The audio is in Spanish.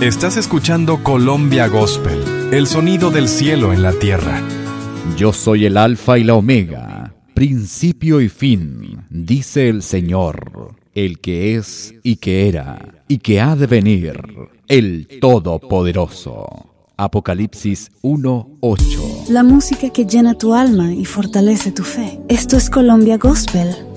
Estás escuchando Colombia Gospel, el sonido del cielo en la tierra. Yo soy el Alfa y la Omega, principio y fin, dice el Señor, el que es y que era y que ha de venir, el Todopoderoso. Apocalipsis 1:8. La música que llena tu alma y fortalece tu fe. Esto es Colombia Gospel